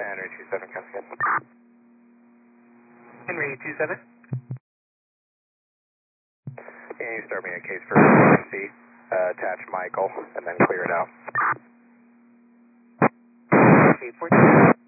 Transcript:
Henry 27, comes again. Henry 27. Can you start me a case for C? Attach Michael, and then clear it out. 814.